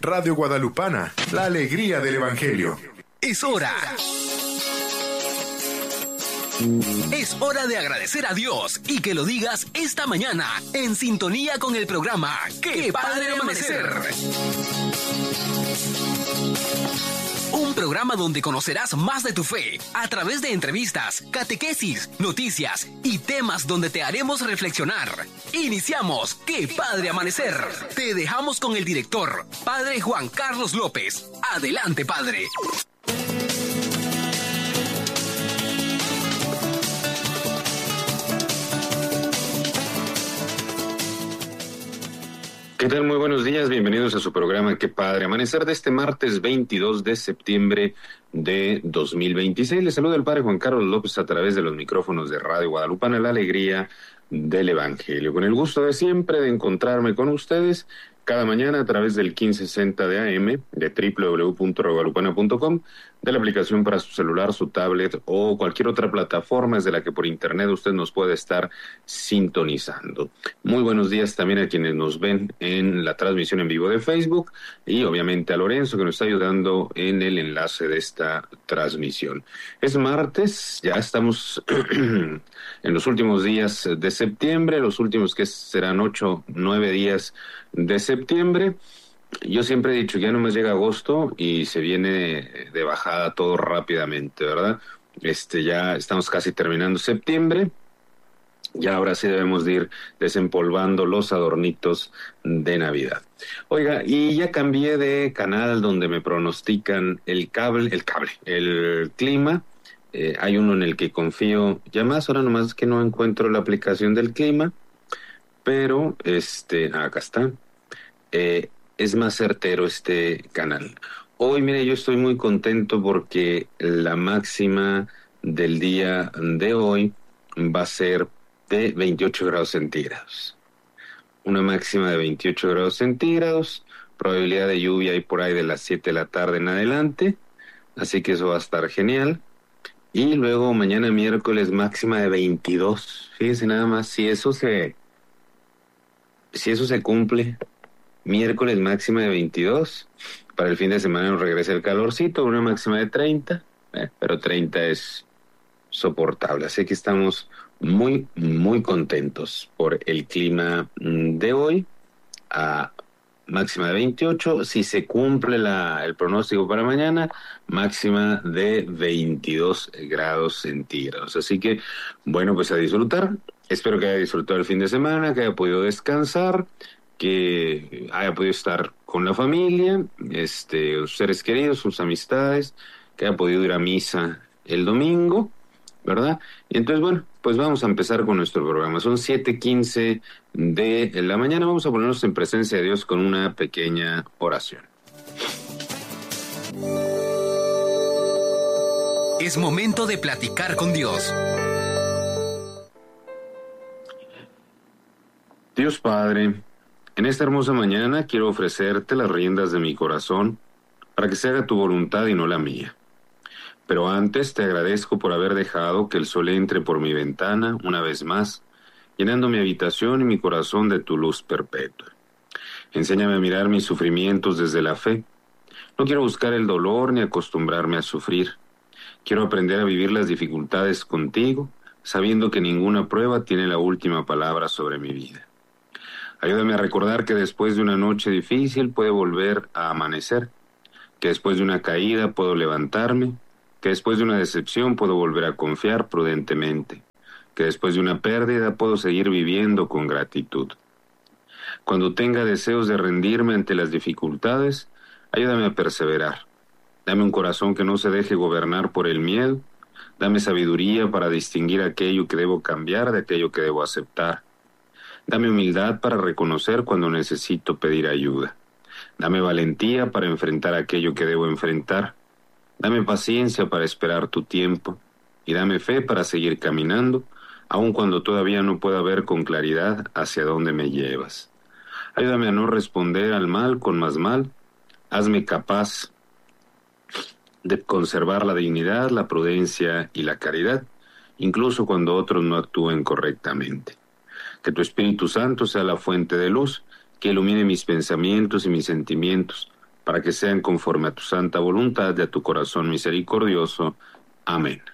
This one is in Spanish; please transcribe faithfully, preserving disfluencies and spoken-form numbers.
Radio Guadalupana, la alegría del Evangelio. Es hora. Es hora de agradecer a Dios y que lo digas esta mañana en sintonía con el programa ¡Qué Padre Amanecer! Un programa donde conocerás más de tu fe a través de entrevistas, catequesis, noticias y temas donde te haremos reflexionar. Iniciamos ¡Qué Padre Amanecer! Te dejamos con el director, Padre Juan Carlos López. Adelante, Padre. ¿Qué tal? Muy buenos días, bienvenidos a su programa Qué Padre Amanecer de este martes veintidós de septiembre de dos mil veintiséis. Les saluda el Padre Juan Carlos López a través de los micrófonos de Radio Guadalupana, la alegría del Evangelio. Con el gusto de siempre de encontrarme con ustedes cada mañana a través del quince sesenta de A M, de doble u doble u doble u punto radio guadalupana punto com, de la aplicación para su celular, su tablet o cualquier otra plataforma desde la que por internet usted nos puede estar sintonizando. Muy buenos días también a quienes nos ven en la transmisión en vivo de Facebook y obviamente a Lorenzo que nos está ayudando en el enlace de esta transmisión. Es martes, ya estamos en los últimos días de septiembre, los últimos que serán ocho, nueve días de septiembre. Yo siempre he dicho que ya no más llega agosto y se viene de bajada todo rápidamente, ¿verdad? Este, ya estamos casi terminando septiembre. Ya ahora sí debemos de ir desempolvando los adornitos de Navidad. Oiga, y ya cambié de canal donde me pronostican el cable, el cable, el clima. Eh, hay uno en el que confío ya más, ahora nomás que no encuentro la aplicación del clima, pero este, acá está. Eh, es más certero este canal. Hoy, mire, yo estoy muy contento porque la máxima del día de hoy va a ser de veintiocho grados centígrados. Una máxima de veintiocho grados centígrados, probabilidad de lluvia ahí por ahí de las siete de la tarde en adelante, así que eso va a estar genial. Y luego mañana miércoles máxima de veintidós. Fíjense nada más, si eso se, si eso se cumple, miércoles máxima de veintidós, para el fin de semana nos regresa el calorcito, una máxima de treinta, eh, pero treinta es soportable, así que estamos muy, muy contentos por el clima de hoy, a máxima de veintiocho, si se cumple la, el pronóstico para mañana, máxima de veintidós grados centígrados, así que, bueno, pues a disfrutar, espero que haya disfrutado el fin de semana, que haya podido descansar, que haya podido estar con la familia, este, sus seres queridos, sus amistades, que haya podido ir a misa el domingo, ¿verdad? Y entonces, bueno, pues vamos a empezar con nuestro programa. Son siete quince de la mañana, vamos a ponernos en presencia de Dios con una pequeña oración. Es momento de platicar con Dios. Dios Padre, en esta hermosa mañana quiero ofrecerte las riendas de mi corazón para que se haga tu voluntad y no la mía. Pero antes te agradezco por haber dejado que el sol entre por mi ventana una vez más, llenando mi habitación y mi corazón de tu luz perpetua. Enséñame a mirar mis sufrimientos desde la fe. No quiero buscar el dolor ni acostumbrarme a sufrir. Quiero aprender a vivir las dificultades contigo, sabiendo que ninguna prueba tiene la última palabra sobre mi vida. Ayúdame a recordar que después de una noche difícil puede volver a amanecer, que después de una caída puedo levantarme, que después de una decepción puedo volver a confiar prudentemente, que después de una pérdida puedo seguir viviendo con gratitud. Cuando tenga deseos de rendirme ante las dificultades, ayúdame a perseverar. Dame un corazón que no se deje gobernar por el miedo, dame sabiduría para distinguir aquello que debo cambiar de aquello que debo aceptar. Dame humildad para reconocer cuando necesito pedir ayuda. Dame valentía para enfrentar aquello que debo enfrentar. Dame paciencia para esperar tu tiempo. Y dame fe para seguir caminando, aun cuando todavía no pueda ver con claridad hacia dónde me llevas. Ayúdame a no responder al mal con más mal. Hazme capaz de conservar la dignidad, la prudencia y la caridad, incluso cuando otros no actúen correctamente. Que tu Espíritu Santo sea la fuente de luz, que ilumine mis pensamientos y mis sentimientos, para que sean conforme a tu santa voluntad y a tu corazón misericordioso. Amén.